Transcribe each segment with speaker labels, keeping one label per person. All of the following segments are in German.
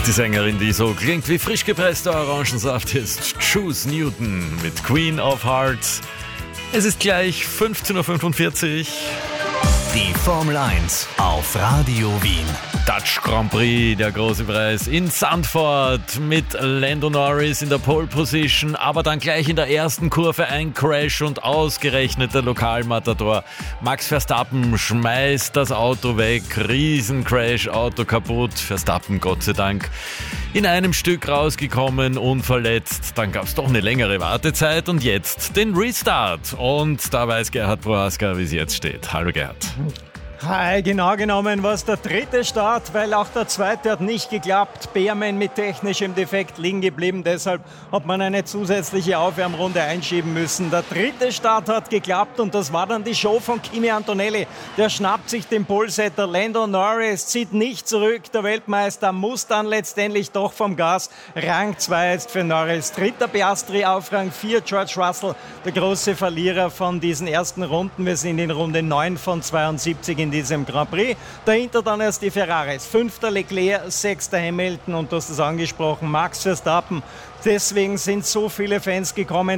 Speaker 1: Die Sängerin, die so klingt wie frisch gepresster Orangensaft, ist Juice Newton mit Queen of Hearts. Es ist gleich 15.45 Uhr.
Speaker 2: Die Formel 1 auf Radio Wien.
Speaker 1: Dutch Grand Prix, der große Preis in Zandvoort mit Lando Norris in der Pole Position, aber dann gleich in der ersten Kurve ein Crash und ausgerechnet der Lokalmatador Max Verstappen schmeißt das Auto weg, Riesencrash, Auto kaputt, Verstappen Gott sei Dank in einem Stück rausgekommen, unverletzt. Dann gab es doch eine längere Wartezeit und jetzt den Restart. Und da weiß Gerhard Prohaska, wie es jetzt steht. Hallo Gerhard.
Speaker 3: Hi, genau genommen war es der dritte Start, weil auch der zweite hat nicht geklappt. Behrmann mit technischem Defekt liegen geblieben, deshalb hat man eine zusätzliche Aufwärmrunde einschieben müssen. Der dritte Start hat geklappt und das war dann die Show von Kimi Antonelli. Der schnappt sich den Polesetter Lando Norris, zieht nicht zurück. Der Weltmeister muss dann letztendlich doch vom Gas. Rang 2 jetzt für Norris. Dritter Piastri auf Rang 4, George Russell, der große Verlierer von diesen ersten Runden. Wir sind in Runde 9 von 72 in diesem Grand Prix. Dahinter dann erst die Ferraris. 5. Leclerc, 6. Hamilton und du hast es angesprochen, Max Verstappen. Deswegen sind so viele Fans gekommen,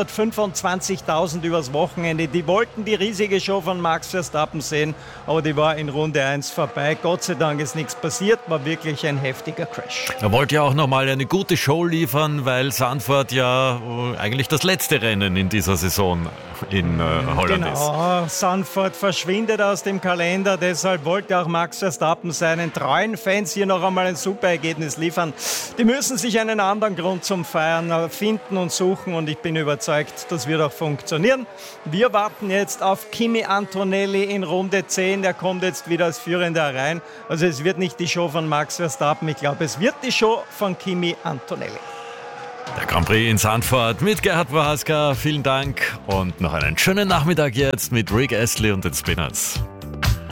Speaker 3: 325.000 übers Wochenende. Die wollten die riesige Show von Max Verstappen sehen, aber die war in Runde 1 vorbei. Gott sei Dank ist nichts passiert, war wirklich ein heftiger Crash.
Speaker 1: Er wollte ja auch nochmal eine gute Show liefern, weil Zandvoort ja eigentlich das letzte Rennen in dieser Saison in Holland ist.
Speaker 3: Genau, Zandvoort verschwindet aus dem Kalender, deshalb wollte auch Max Verstappen seinen treuen Fans hier noch einmal ein super Ergebnis liefern. Die müssen sich einen anderen Grund zum Feiern finden und suchen und ich bin überzeugt, das wird auch funktionieren. Wir warten jetzt auf Kimi Antonelli in Runde 10, der kommt jetzt wieder als Führender rein. Also es wird nicht die Show von Max Verstappen, ich glaube es wird die Show von Kimi Antonelli.
Speaker 1: Der Grand Prix in Zandvoort mit Gerhard Prohaska, vielen Dank und noch einen schönen Nachmittag jetzt mit Rick Astley und den Spinners.